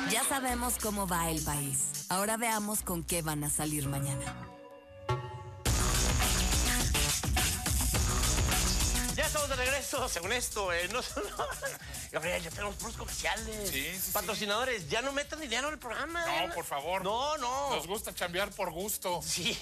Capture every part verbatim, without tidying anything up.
Ya sabemos cómo va el país. Ahora veamos con qué van a salir mañana. Ya estamos de regreso, según esto, eh, no, no, Gabriel, ya tenemos puros comerciales. Sí, sí, Patrocinadores, sí. Ya no metan dinero en el programa. No, ya. Por favor. No, no. Nos gusta chambear por gusto. Sí.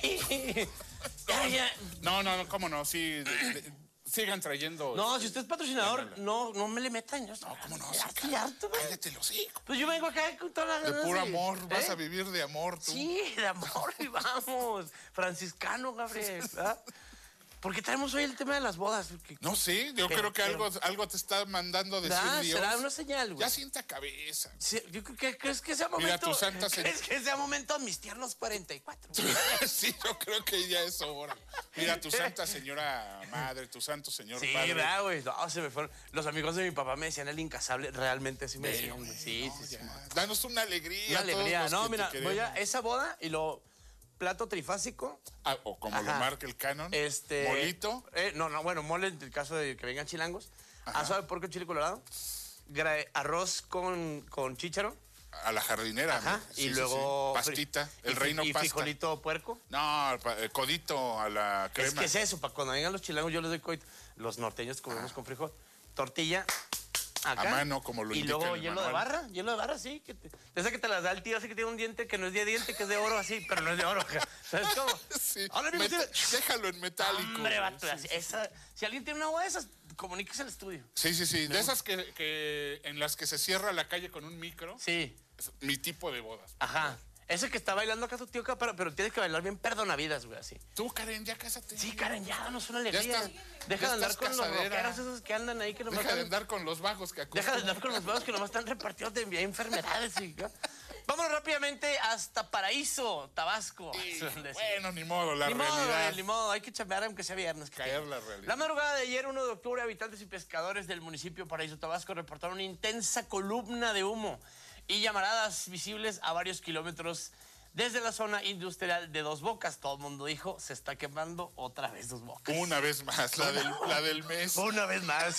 ya, ya. No, no, no, cómo no, sí. De, de, sigan trayendo. No, si usted es patrocinador, no, no me le metan. Yo no, cómo no. Ya Sí, estoy harto, güey. Cállate los hijos. Pues yo vengo acá con toda la De puro así. amor, ¿Eh? vas a vivir de amor tú. Sí, de amor, y vamos. Franciscano, Gabriel. ¿Verdad? ¿Por qué traemos hoy el tema de las bodas? No sé, yo pero, creo que pero, algo, algo te está mandando decir ¿verdad? Dios. Será una señal, güey. Ya sienta cabeza. Sí, yo creo que crees que sea momento. Mira, tu santa señora. ¿Crees que sea momento de mis tiernos cuarenta y cuatro? Sí, yo creo que ya es hora. Mira, tu santa señora madre, tu santo señor sí, padre. Sí, ¿verdad, güey? No, se me fueron. Los amigos de mi papá me decían el incasable, realmente así me decían, güey. Sí, no, sí, sí. Danos una alegría. Una alegría. Todos los no, que mira, voy a esa boda y lo. Plato trifásico. Ah, o como Ajá. lo marca el canon. Este, molito. Eh, no, no, bueno, mole en el caso de que vengan chilangos. Asado de puerco chile colorado. Arroz con, con chícharo. A la jardinera. Ajá. Sí, y sí, luego. sí. Pastita. El y, reino y pasta. ¿Y frijolito puerco? No, el codito a la crema. Es que es eso, para cuando vengan los chilangos yo les doy codito. Los norteños comemos ah. con frijol. Tortilla. Acá, a mano, como lo y indica luego el hielo manual. de barra, hielo de barra, sí. Que te, esa que te las da el tío, así que tiene un diente que no es de diente, que es de oro, así, pero no es de oro. ¿Sabes cómo? Sí. Ahora mismo Meta, déjalo en metálico. Hombre, vato, sí, esa, sí. Si alguien tiene una boda de esas, comuníquese al estudio. Sí, sí, sí. De esas que, que en las que se cierra la calle con un micro. Sí. Es mi tipo de bodas. Ajá. Ese que está bailando acá tu tío, pero, pero tienes que bailar bien perdonavidas, güey, así. Tú, Karen, ya cásate. Sí, Karen, ya danos una alegría. Ya estás, Deja ya de andar con casadera. los rockeros esos que andan ahí que nomás Deja de están... andar con los vagos que acusan. Deja de andar con los vagos que nomás están repartidos de enfermedades. Y... Vámonos rápidamente hasta Paraíso, Tabasco. Sí, bueno, ni modo, la ni realidad. Modo, güey, ni modo, hay que chambear aunque sea viernes. Caer la realidad. La madrugada de ayer, uno de octubre, habitantes y pescadores del municipio Paraíso, Tabasco, reportaron una intensa columna de humo y llamaradas visibles a varios kilómetros desde la zona industrial de Dos Bocas. Todo el mundo dijo, se está quemando otra vez Dos Bocas. Una vez más, la, del, la del mes. Una vez más.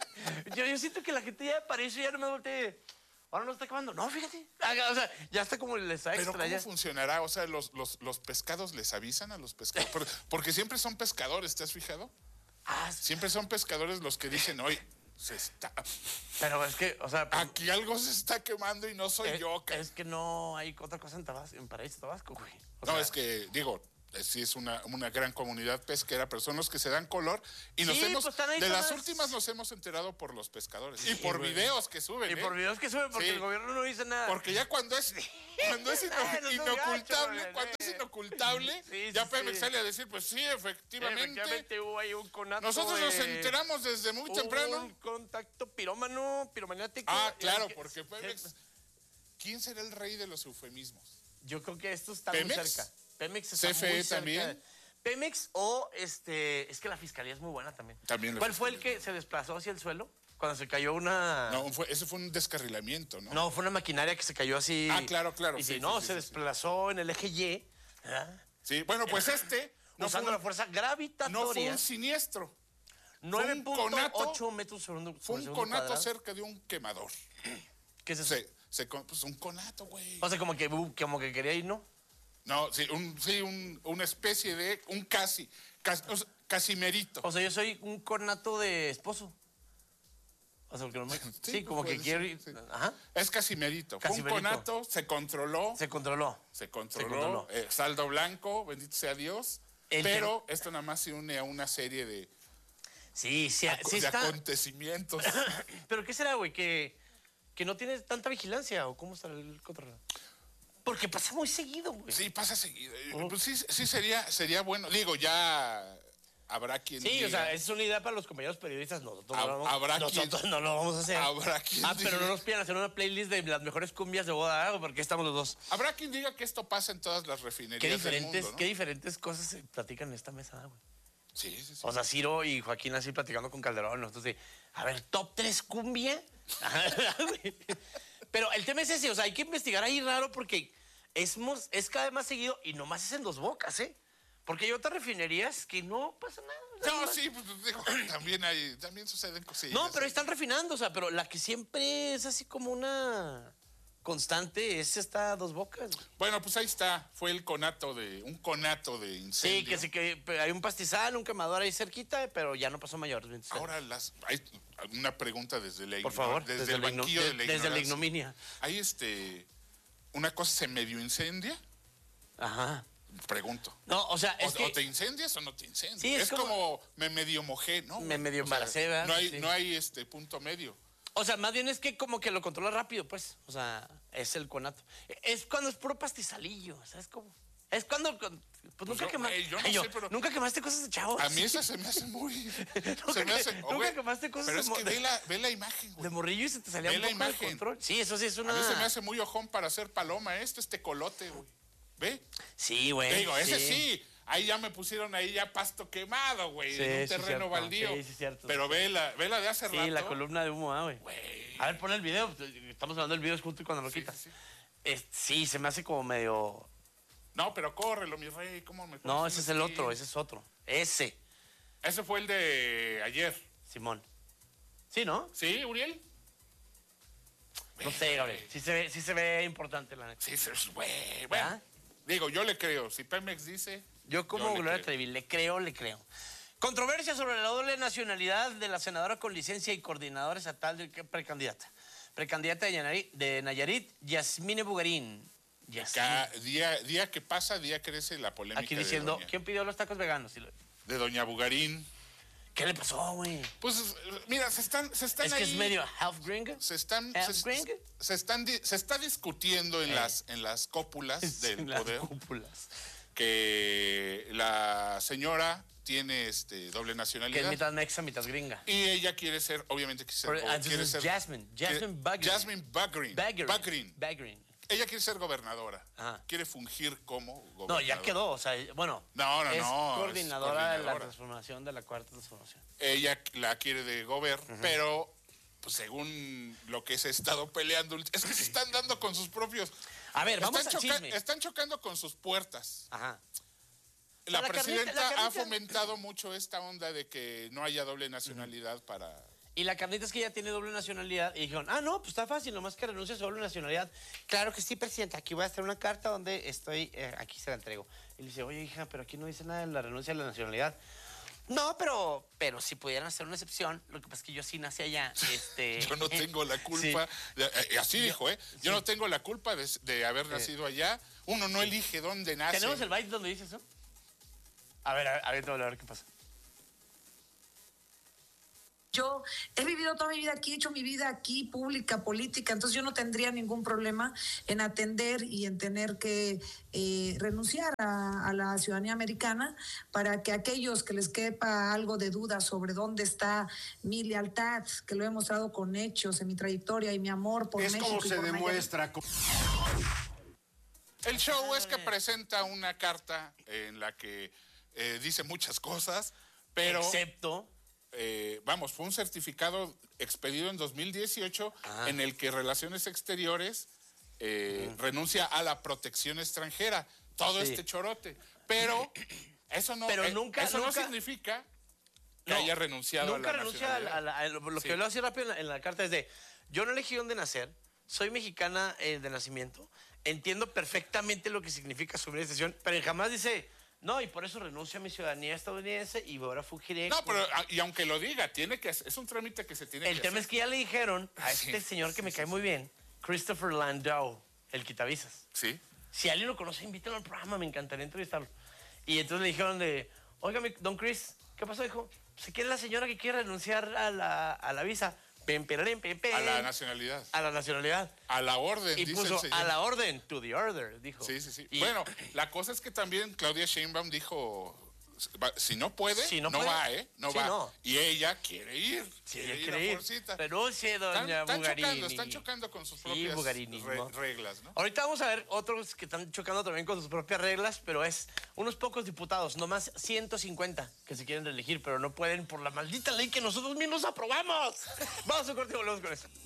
Yo, yo siento que la gente ya de Paraíso ya no me voltee. Ahora no está quemando. No, fíjate. O sea, ya está como les extra. Pero ¿cómo ya funcionará? O sea, los, los, los pescados les avisan a los pescadores. Porque, porque siempre son pescadores, ¿te has fijado? Ah, siempre son pescadores los que dicen, oye, se está... Pero es que, o sea... Pues, aquí algo se está quemando y no soy es, yo. Es que no hay otra cosa en, Tabasco, en Paraíso, Tabasco, güey. O no, sea, es que, digo... sí es una, una gran comunidad pesquera, pero son los que se dan color y nos sí, hemos, pues de las últimas nos hemos enterado por los pescadores sí, y por güey. videos que suben. Y ¿eh? por videos que suben, porque sí. el gobierno no dice nada. Porque ya cuando es, cuando es ino, no inocultable, gacho, cuando es inocultable, sí, ya sí, Pemex sí. sale a decir, pues sí, efectivamente. Sí, efectivamente hubo ahí un conato. Nosotros nos enteramos desde muy temprano. Un contacto pirómano, piromaniático. Ah, claro, porque Pemex, ¿quién será el rey de los eufemismos? Yo creo que esto está ¿Pemex? muy cerca. Pemex está C F E muy cerca. también. Pemex o este, es que la fiscalía es muy buena también. También ¿Cuál fue el que se desplazó hacia el suelo? Cuando se cayó una... No, fue, ese fue un descarrilamiento, ¿no? No, fue una maquinaria que se cayó así. Ah, claro, claro. Y sí, si no, sí, se sí, desplazó sí. en el eje Y. ¿verdad? Sí, bueno, pues este... No usando un, la fuerza gravitatoria. No fue un siniestro. nueve punto ocho metros sobre un Fue un conato cuadrado. Cerca de un quemador. ¿Qué es eso? Se, se, pues un conato, güey. O sea, como que, como que quería ir, ¿no? No, sí, un, sí un, una especie de... Un casi... Casi, o sea, casimerito. O sea, yo soy un conato de esposo. O sea, porque no me... sí, sí, como que quiero ir... Sí. Ajá. Es casimerito. casimerito. Fue un conato, se controló. Se controló. Se controló. Se controló. Eh, saldo blanco, bendito sea Dios. El pero que... esto nada más se une a una serie de... Sí, sí, ac sí de está... acontecimientos. ¿Pero qué será, güey? ¿Que, ¿Que no tiene tanta vigilancia? ¿O cómo está el control? Porque pasa muy seguido, güey. Sí, pasa seguido. Oh. Pues sí, sí sería, sería bueno. Digo, ya habrá quien Sí, diga. o sea, es una idea para los compañeros periodistas. Nosotros, Hab, no, vamos, habrá nosotros quien, no lo vamos a hacer. Habrá quien Ah, diga. pero no nos pidan hacer una playlist de las mejores cumbias de boda, porque estamos los dos. Habrá quien diga que esto pasa en todas las refinerías qué diferentes, del mundo, ¿no? Qué diferentes cosas se platican en esta mesa, güey. Sí, sí, sí. O sea, Ciro y Joaquín así platicando con Calderón. Nosotros de, a ver, top tres cumbia. Pero el tema es ese, o sea, hay que investigar ahí raro porque es, es cada vez más seguido y nomás es en Dos Bocas, ¿eh? Porque hay otras refinerías que no pasa nada. No, más. sí, pues digo, también hay, también suceden cosillas. No, pero están refinando, o sea, pero la que siempre es así como una... constante, ese está a dos bocas. Bueno, pues ahí está, fue el conato de, un conato de incendio. Sí, que sí que hay un pastizal, un quemador ahí cerquita, pero ya no pasó mayores. Ahora las, hay una pregunta desde la Por favor, desde, desde el la igno- banquillo de la desde la ignorancia. ignominia. Hay este, una cosa se medio incendia, Ajá. pregunto. No, o sea, es o, que... o te incendias o no te incendias. Sí, es es como- como, me medio mojé, ¿no? Me medio O sea, embaracé, ¿verdad? no hay, Sí. no hay este punto medio. O sea, más bien es que como que lo controla rápido, pues. O sea, es el conato. Es cuando es puro pastizalillo, ¿sabes cómo? Es cuando... Pues, Pues nunca yo, quemaste... güey, yo no Ay, yo, sé, pero- Nunca quemaste cosas de chavos. A mí esa se me hace muy... Nunca se me hace... que- oh, nunca güey, quemaste cosas pero es de que mo- ve la, ve la imagen, güey. De morrillo y se te salía Ve un la poco de imagen. control. Sí, eso sí es una... A mí se me hace muy ojón para hacer paloma. Esto es tecolote, güey. ¿Ve? Sí, güey. Te digo, ese sí. Ahí ya me pusieron ahí ya pasto quemado, güey. Sí, en un sí, terreno cierto. baldío. Sí, sí, cierto. Pero ve la, ve la de hace rato. Sí, la columna de humo, ah, güey. Güey. A ver, pon el video. Estamos hablando del video junto y cuando lo Sí, quitas. sí, sí. Es- sí, se me hace como medio... No, pero córrelo, mi rey. ¿Cómo me No, pones ese es un el skin? otro, ese es otro. Ese, Ese fue el de ayer. Simón. Sí, ¿no? ¿Sí, Uriel? No sé, Gabriel. Sí se ve, sí se ve importante, la neta. Sí, sí, sí, güey. Bueno, ¿Ah? digo, yo le creo. Si Pemex dice... Yo como Yo le Gloria creo. Trevi, le creo, le creo. Controversia sobre la doble nacionalidad de la senadora con licencia y coordinadora estatal de precandidata. Precandidata de Nayarit, de Nayarit Yasmine Bugarín. Yasmine. Cada día, día que pasa, día crece la polémica Aquí diciendo, de, doña, ¿quién pidió los tacos veganos? Y lo- de doña Bugarín. ¿Qué le pasó, güey? Pues, mira, se están, se están Es ahí... que es medio half gringa. Se están, half se, gringa. se están, di- se está discutiendo en Eh. las, en las cópulas del En las poder cúpulas. que la señora tiene este doble Que es nacionalidad mitad mexa, mitad gringa. y ella quiere ser, obviamente quiere ser, Pero, go- entonces quiere es ser Jasmine, Jasmine quiere- Bagrin. Jasmine Bagrin, Bagrin. Bagrin. Bagrin. Ella quiere ser gobernadora, Ajá. quiere fungir como No, gobernadora. ya quedó, o sea, bueno. No, no, es no, es coordinadora de la coordinadora. transformación de la cuarta transformación. Ella la quiere de gober, pero pues, según lo que se ha estado peleando, es que se están dando con sus propios. A ver, vamos están, al choca- chisme. están chocando con sus puertas. Ajá. La, la carnita- presidenta la ha carnita- fomentado mucho esta onda de que no haya doble nacionalidad para... Y la carnita es que ella tiene doble nacionalidad. Y dijeron, ah, no, pues está fácil, nomás que renuncie a su doble nacionalidad. Claro que sí, presidenta. Aquí voy a hacer una carta donde estoy, eh, aquí se la entrego. Y le dice, oye, hija, pero aquí no dice nada de la renuncia a la nacionalidad. No, pero, pero si pudieran hacer una excepción, lo que pasa es que yo sí nací allá. Este, Yo no tengo la culpa, de- eh, así dijo, ¿eh? Yo no tengo la culpa de, de haber nacido allá. Uno no elige dónde nace. ¿Tenemos el byte donde dice eso? A ver, a ver, a ver, a ver qué pasa. Yo he vivido toda mi vida aquí, he hecho mi vida aquí, pública, política, entonces yo no tendría ningún problema en atender y en tener que eh, renunciar a, a la ciudadanía americana para que aquellos que les quepa algo de duda sobre dónde está mi lealtad, que lo he mostrado con hechos en mi trayectoria y mi amor por Es México. como y se por Nayarit. demuestra. El show es que presenta una carta en la que eh, dice muchas cosas, pero... Excepto... Eh, vamos, fue un certificado expedido en dos mil dieciocho Ah. en el que Relaciones Exteriores eh, renuncia a la protección extranjera. Todo Sí. este chorote. Pero eso no, Pero eh, nunca- eso no nunca- significa que No, haya renunciado Nunca a la renuncia a, la- a la- a lo, lo Sí. que yo le hacía rápido en la, en la carta es de, yo no elegí dónde nacer, soy mexicana eh, de nacimiento, entiendo perfectamente lo que significa su decisión, pero jamás dice, no, y por eso renuncio a mi ciudadanía estadounidense y ahora fugiré. No, pero a- y aunque lo diga, tiene que hacer- es un trámite que se tiene El que tema hacer. es que ya le dijeron a Sí, este señor que sí, me sí, cae sí. muy bien, Christopher Landau, el quitavisas. Sí. Si alguien lo conoce, invítalo al programa, me encantaría entrevistarlo. Y entonces le dijeron de, oiga, mi- don Chris, ¿qué pasó, hijo? ¿Se quiere la señora que quiere renunciar a la, a la visa? Pem, pererem, pem, pem. A la nacionalidad. A la nacionalidad. A la orden, Y dice puso el señor. a la orden, to the order, dijo. Sí, sí, sí. Y- Bueno, la cosa es que también Claudia Sheinbaum dijo, va- si no puede, Si no no, puede. va, ¿eh? No Sí, va. no. Y ella quiere ir. Sí, quiere ella ir quiere a ir. fuercita. Renuncie, Están, doña están Bugarini. chocando, están chocando con sus Sí, propias bugarinismo. re- reglas, ¿no? Ahorita vamos a ver otros que están chocando también con sus propias reglas, pero es unos pocos diputados, nomás ciento cincuenta que se quieren reelegir, pero no pueden por la maldita ley que nosotros mismos aprobamos. Vamos a corte y volvemos con eso.